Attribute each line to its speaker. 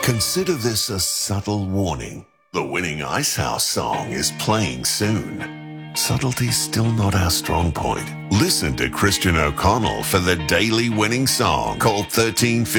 Speaker 1: Consider this a subtle warning. The winning Ice House song is playing soon. Subtlety's still not our strong point. Listen to Christian O'Connell for the daily winning song. Call 1350.